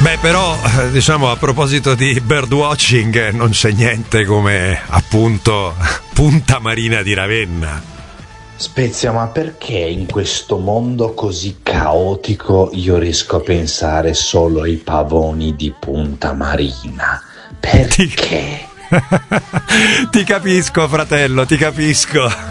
Beh, però, diciamo, a proposito di birdwatching, non c'è niente come, appunto, Punta Marina di Ravenna. Spezia, ma perché in questo mondo così caotico io riesco a pensare solo ai pavoni di Punta Marina? Perché? Ti capisco, fratello, ti capisco.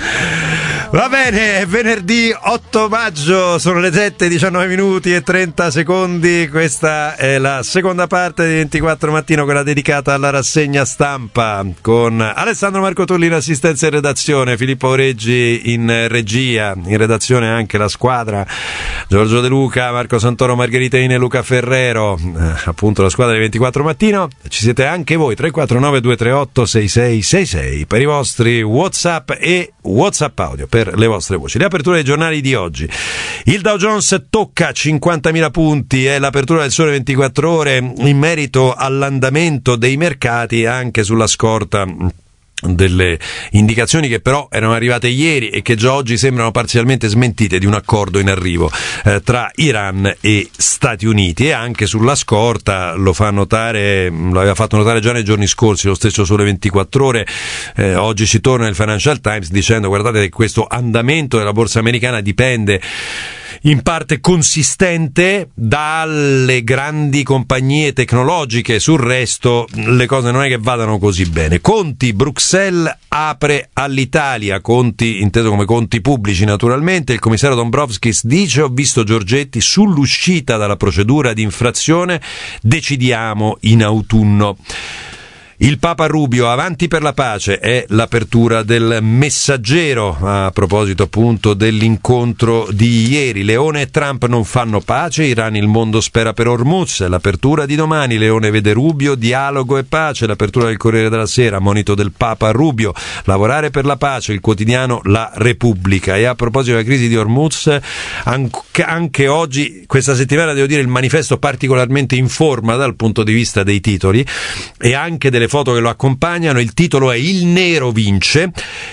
Va bene, è venerdì 8 maggio, sono le 7:19 minuti e 30 secondi. Questa è la seconda parte di 24 Mattino, quella dedicata alla rassegna stampa, con Alessandro Marcotulli in assistenza e redazione, Filippo Oreggi in regia, in redazione anche la squadra, Giorgio De Luca, Marco Santoro, Margherita Ine e Luca Ferrero, appunto la squadra di 24 Mattino. Ci siete anche voi, 349 238 6666 per i vostri WhatsApp e WhatsApp audio, per le vostre voci. Le aperture dei giornali di oggi: il Dow Jones tocca 50.000 punti, è l'apertura del Sole 24 Ore in merito all'andamento dei mercati, anche sulla scorta delle indicazioni che però erano arrivate ieri e che già oggi sembrano parzialmente smentite, di un accordo in arrivo tra Iran e Stati Uniti, e anche sulla scorta, lo aveva fatto notare già nei giorni scorsi lo stesso Sole 24 Ore, oggi ci torna il Financial Times dicendo: guardate che questo andamento della borsa americana dipende in parte consistente dalle grandi compagnie tecnologiche, sul resto le cose non è che vadano così bene. Conti, Bruxelles apre all'Italia, conti inteso come conti pubblici naturalmente. Il commissario Dombrovskis dice: ho visto Giorgetti, sull'uscita dalla procedura di infrazione decidiamo in autunno. Il Papa Rubio, avanti per la pace, è l'apertura del Messaggero, a proposito appunto dell'incontro di ieri. Leone e Trump non fanno pace, Iran il mondo spera per Hormuz. L'apertura di domani, Leone vede Rubio, dialogo e pace. L'apertura del Corriere della Sera, monito del Papa Rubio, lavorare per la pace, il quotidiano La Repubblica. E a proposito della crisi di Hormuz, anche oggi, questa settimana, devo dire, il manifesto particolarmente in forma dal punto di vista dei titoli e anche delle foto che lo accompagnano. Il titolo è "Il nero vince",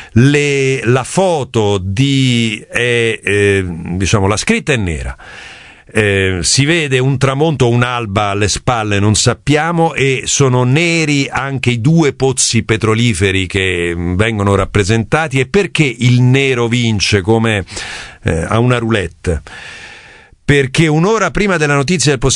la foto diciamo, la scritta è nera, si vede un tramonto o un'alba alle spalle, non sappiamo, e sono neri anche i due pozzi petroliferi che vengono rappresentati. E perché il nero vince, come a una roulette? Perché un'ora prima della notizia del